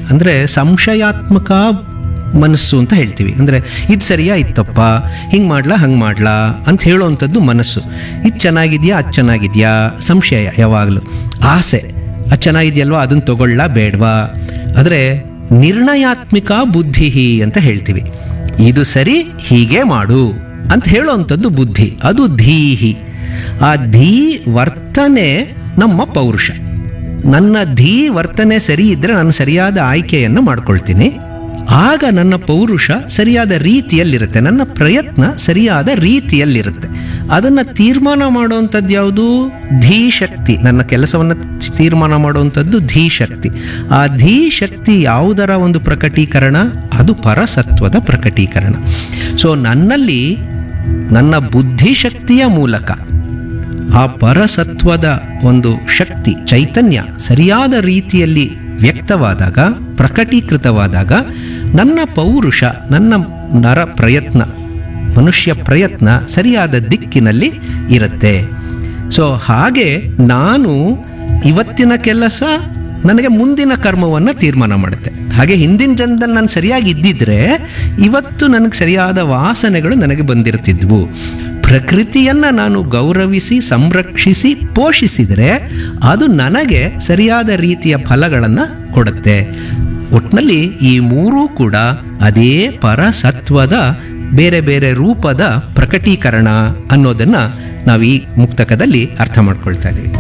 ಅಂದರೆ ಸಂಶಯಾತ್ಮಕ ಮನಸ್ಸು ಅಂತ ಹೇಳ್ತೀವಿ. ಅಂದರೆ ಇದು ಸರಿಯಾ ಇದು ತಪ್ಪ, ಹಿಂಗೆ ಮಾಡ್ಲಾ ಹಂಗೆ ಮಾಡ್ಲಾ ಅಂತ ಹೇಳುವಂಥದ್ದು ಮನಸ್ಸು. ಇದು ಚೆನ್ನಾಗಿದೆಯಾ ಅದು ಚೆನ್ನಾಗಿದೆಯಾ ಸಂಶಯ, ಯಾವಾಗಲೂ ಆಸೆ, ಅದು ಚೆನ್ನಾಗಿದೆಯಲ್ವಾ ಅದನ್ನು ತಗೊಳ್ಳಾ ಬೇಡವಾ. ಆದರೆ ನಿರ್ಣಯಾತ್ಮಿಕ ಬುದ್ಧಿ ಅಂತ ಹೇಳ್ತೀವಿ. ಇದು ಸರಿ ಹೀಗೆ ಮಾಡು ಅಂತ ಹೇಳುವಂಥದ್ದು ಬುದ್ಧಿ, ಅದು ಧೀಹಿ. ಆ ಧೀ ವರ್ತನೆ ನಮ್ಮ ಪೌರುಷ. ನನ್ನ ಧೀ ವರ್ತನೆ ಸರಿ ಇದ್ದರೆ ನಾನು ಸರಿಯಾದ ಆಯ್ಕೆಯನ್ನು ಮಾಡ್ಕೊಳ್ತೀನಿ. ಆಗ ನನ್ನ ಪೌರುಷ ಸರಿಯಾದ ರೀತಿಯಲ್ಲಿರುತ್ತೆ, ನನ್ನ ಪ್ರಯತ್ನ ಸರಿಯಾದ ರೀತಿಯಲ್ಲಿರುತ್ತೆ. ಅದನ್ನು ತೀರ್ಮಾನ ಮಾಡುವಂಥದ್ದು ಯಾವುದು? ಧೀಶಕ್ತಿ. ನನ್ನ ಕೆಲಸವನ್ನು ತೀರ್ಮಾನ ಮಾಡುವಂಥದ್ದು ಧೀಶಕ್ತಿ. ಆ ಧೀಶಕ್ತಿ ಯಾವುದರ ಒಂದು ಪ್ರಕಟೀಕರಣ? ಅದು ಪರಸತ್ವದ ಪ್ರಕಟೀಕರಣ. ಸೊ ನನ್ನಲ್ಲಿ ನನ್ನ ಬುದ್ಧಿಶಕ್ತಿಯ ಮೂಲಕ ಆ ಪರಸತ್ವದ ಒಂದು ಶಕ್ತಿ, ಚೈತನ್ಯ ಸರಿಯಾದ ರೀತಿಯಲ್ಲಿ ವ್ಯಕ್ತವಾದಾಗ, ಪ್ರಕಟೀಕೃತವಾದಾಗ ನನ್ನ ಪೌರುಷ, ನನ್ನ ನರ ಪ್ರಯತ್ನ, ಮನುಷ್ಯ ಪ್ರಯತ್ನ ಸರಿಯಾದ ದಿಕ್ಕಿನಲ್ಲಿ ಇರುತ್ತೆ. ಸೊ ಹಾಗೆ ನಾನು ಇವತ್ತಿನ ಕೆಲಸ ನನಗೆ ಮುಂದಿನ ಕರ್ಮವನ್ನು ತೀರ್ಮಾನ ಮಾಡುತ್ತೆ. ಹಾಗೆ ಹಿಂದಿನ ಜನ್ಮದಲ್ಲಿ ನಾನು ಸರಿಯಾಗಿ ಇದ್ದಿದ್ರೆ ಇವತ್ತು ನನಗೆ ಸರಿಯಾದ ವಾಸನೆಗಳು ನನಗೆ ಬಂದಿರ್ತಿದ್ವು. ಪ್ರಕೃತಿಯನ್ನು ನಾನು ಗೌರವಿಸಿ ಸಂರಕ್ಷಿಸಿ ಪೋಷಿಸಿದರೆ ಅದು ನನಗೆ ಸರಿಯಾದ ರೀತಿಯ ಫಲಗಳನ್ನು ಕೊಡುತ್ತೆ. ಒಟ್ಟಿನಲ್ಲಿ ಈ ಮೂರೂ ಕೂಡ ಅದೇ ಪರಸತ್ವದ ಬೇರೆ ಬೇರೆ ರೂಪದ ಪ್ರಕಟೀಕರಣ ಅನ್ನೋದನ್ನು ನಾವು ಈ ಮುಕ್ತಕದಲ್ಲಿ ಅರ್ಥ ಮಾಡ್ಕೊಳ್ತಾ ಇದ್ದೀವಿ.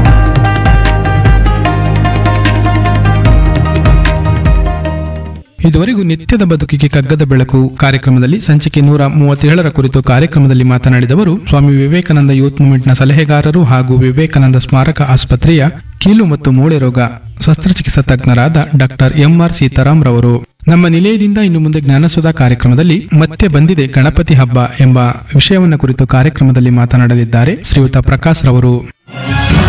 ಇದುವರೆಗೂ ನಿತ್ಯದ ಬದುಕಿಗೆ ಕಗ್ಗದ ಬೆಳಕು ಕಾರ್ಯಕ್ರಮದಲ್ಲಿ ಸಂಚಿಕೆ 137ರ ಕುರಿತು ಕಾರ್ಯಕ್ರಮದಲ್ಲಿ ಮಾತನಾಡಿದವರು ಸ್ವಾಮಿ ವಿವೇಕಾನಂದ ಯೂತ್ ಮೂವ್ಮೆಂಟ್ನ ಸಲಹೆಗಾರರು ಹಾಗೂ ವಿವೇಕಾನಂದ ಸ್ಮಾರಕ ಆಸ್ಪತ್ರೆಯ ಕೀಲು ಮತ್ತು ಮೂಳೆ ರೋಗ ಶಸ್ತ್ರಚಿಕಿತ್ಸಾ ತಜ್ಞರಾದ ಡಾಕ್ಟರ್ ಎಂಆರ್ ಸೀತಾರಾಮ್ ರವರು. ನಮ್ಮ ನಿಲಯದಿಂದ ಇನ್ನು ಮುಂದೆ ಜ್ಞಾನಸುಧಾ ಕಾರ್ಯಕ್ರಮದಲ್ಲಿ ಮತ್ತೆ ಬಂದಿದೆ ಗಣಪತಿ ಹಬ್ಬ ಎಂಬ ವಿಷಯವನ್ನು ಕುರಿತು ಕಾರ್ಯಕ್ರಮದಲ್ಲಿ ಮಾತನಾಡಲಿದ್ದಾರೆ ಶ್ರೀಯುತ ಪ್ರಕಾಶ್ ರವರು.